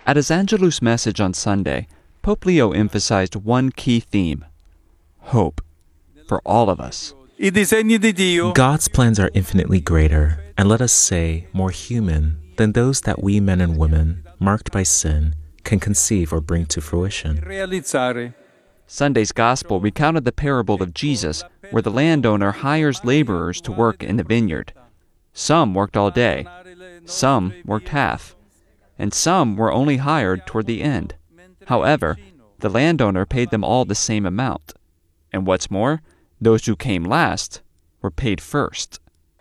At his Angelus message on Sunday, Pope Leo emphasized one key theme: hope for all of us. God's plans are infinitely greater, and let us say, more human than those that we men and women, marked by sin, can conceive or bring to fruition. Sunday's gospel recounted the parable of Jesus, where the landowner hires laborers to work in the vineyard. Some worked all day, some worked half, and some were only hired toward the end. However, the landowner paid them all the same amount. And what's more, those who came last were paid first.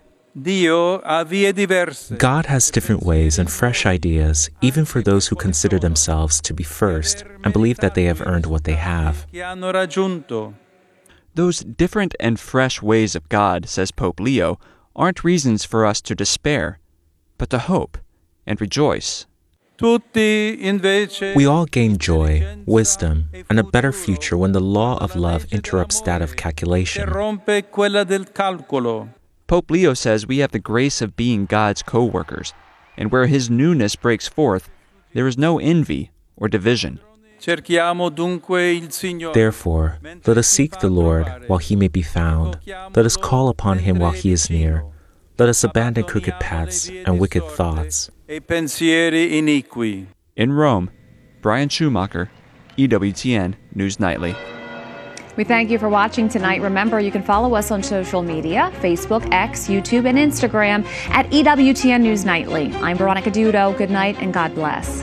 God has different ways and fresh ideas, even for those who consider themselves to be first and believe that they have earned what they have. Those different and fresh ways of God, says Pope Leo, aren't reasons for us to despair, but to hope and rejoice. We all gain joy, wisdom, and a better future when the law of love interrupts that of calculation. Pope Leo says we have the grace of being God's co-workers, and where His newness breaks forth, there is no envy or division. Therefore, let us seek the Lord while He may be found. Let us call upon Him while He is near. Let us abandon crooked paths and wicked thoughts. In Rome, Brian Schumacher, EWTN News Nightly. We thank you for watching tonight. Remember, you can follow us on social media, Facebook, X, YouTube, and Instagram at EWTN News Nightly. I'm Veronica Dudo. Good night and God bless.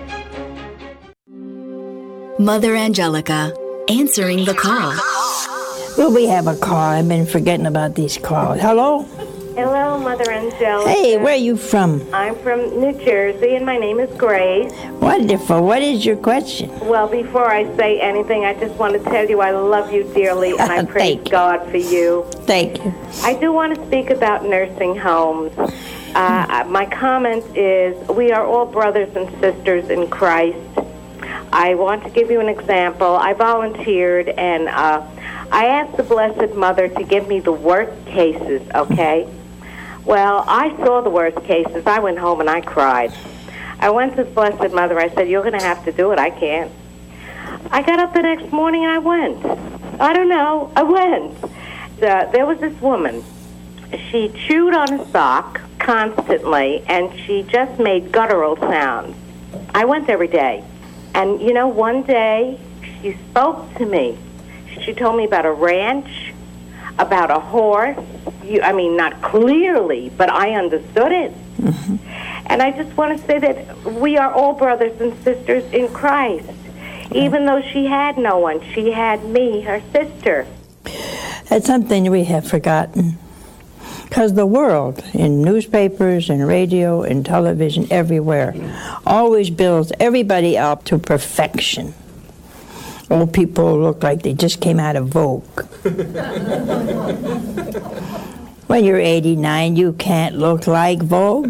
Mother Angelica, answering the call. Well, we have a call. I've been forgetting about these calls. Hello? Hello, Mother Angelica. Hey, where are you from? I'm from New Jersey, and my name is Grace. Wonderful. What is your question? Well, before I say anything, I just want to tell you I love you dearly, and I praise God for you. Thank you. I do want to speak about nursing homes. My comment is we are all brothers and sisters in Christ. I want to give you an example. I volunteered, and I asked the Blessed Mother to give me the worst cases, okay? Well, I saw the worst cases. I went home and I cried. I went to the Blessed Mother. I said, you're going to have to do it. I can't. I got up the next morning and I went. I don't know. I went. There was this woman. She chewed on a sock constantly, and she just made guttural sounds. I went every day. And, you know, one day she spoke to me. She told me about a ranch, about a horse. Not clearly, but I understood it. Mm-hmm. And I just want to say that we are all brothers and sisters in Christ. Even though she had no one, she had me, her sister. That's something we have forgotten. Because the world, in newspapers and radio and television, everywhere, always builds everybody up to perfection. Old people look like they just came out of Vogue. When you're 89, you can't look like Vogue.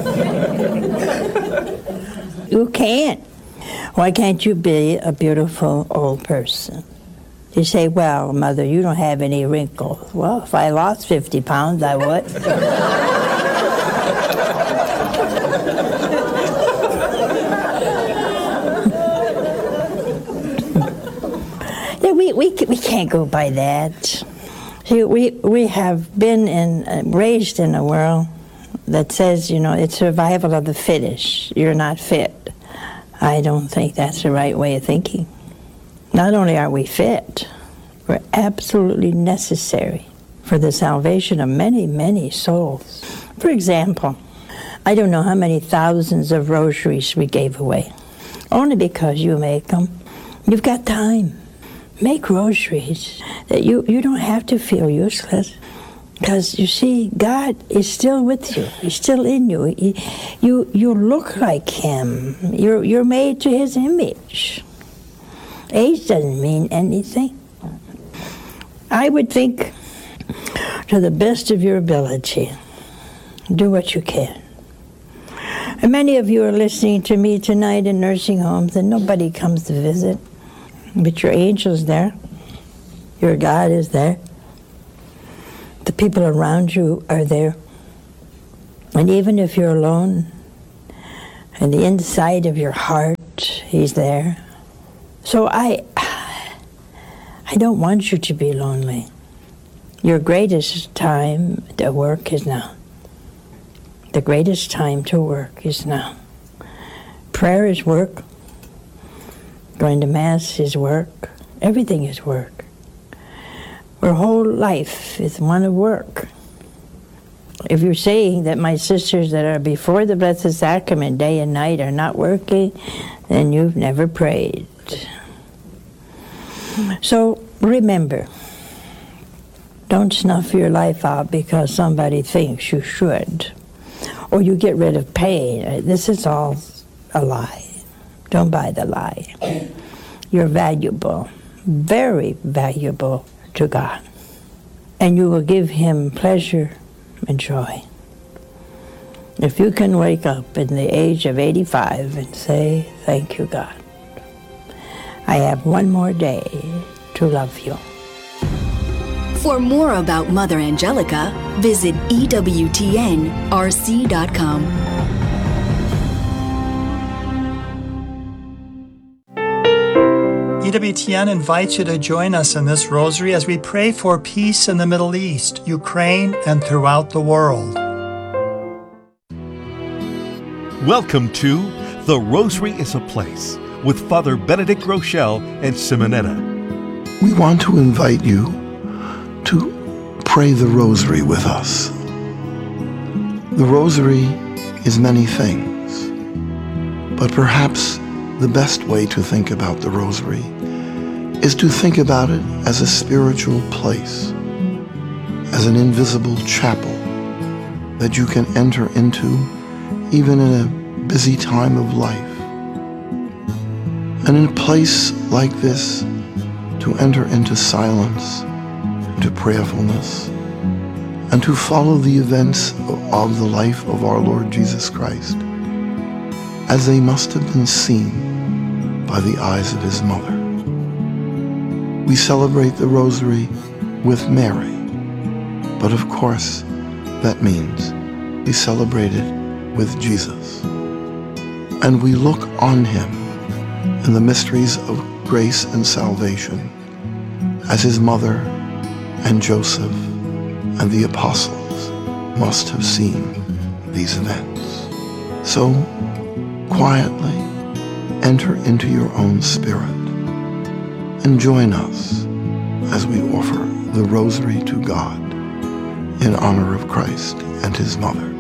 You can't. Why can't you be a beautiful old person? You say, well, Mother, you don't have any wrinkles. Well, if I lost 50 pounds, I would. We can't go by that. See, we have been raised in a world that says, you know, it's survival of the fittest. You're not fit. I don't think that's the right way of thinking. Not only are we fit, we're absolutely necessary for the salvation of many, many souls. For example, I don't know how many thousands of rosaries we gave away. Only because you make them. You've got time. Make rosaries that you don't have to feel useless. Because, you see, God is still with you. He's still in you. You look like Him. You're made to His image. Age doesn't mean anything. I would think, to the best of your ability, do what you can. And many of you are listening to me tonight in nursing homes, and nobody comes to visit. But your angel's there. Your God is there. The people around you are there. And even if you're alone, and the inside of your heart He's there. So I don't want you to be lonely. Your greatest time to work is now. The greatest time to work is now. Prayer is work. Going to Mass is work. Everything is work. Our whole life is one of work. If you're saying that my sisters that are before the Blessed Sacrament day and night are not working, then you've never prayed. So remember, don't snuff your life out because somebody thinks you should, or you get rid of pain. This is all a lie. Don't buy the lie. You're valuable, very valuable to God, and you will give Him pleasure and joy. If you can wake up in the age of 85 and say, thank you, God. I have one more day to love you. For more about Mother Angelica, visit EWTNRC.com. EWTN invites you to join us in this rosary as we pray for peace in the Middle East, Ukraine, and throughout the world. Welcome to The Rosary is a Place with Father Benedict Groeschel and Simonetta. We want to invite you to pray the Rosary with us. The Rosary is many things, but perhaps the best way to think about the Rosary is to think about it as a spiritual place, as an invisible chapel that you can enter into even in a busy time of life. And in a place like this, to enter into silence, into prayerfulness, and to follow the events of the life of our Lord Jesus Christ as they must have been seen by the eyes of His mother. We celebrate the Rosary with Mary, but of course that means we celebrate it with Jesus. And we look on Him in the mysteries of grace and salvation as His mother and Joseph and the apostles must have seen these events. So quietly enter into your own spirit and join us as we offer the Rosary to God in honor of Christ and His mother.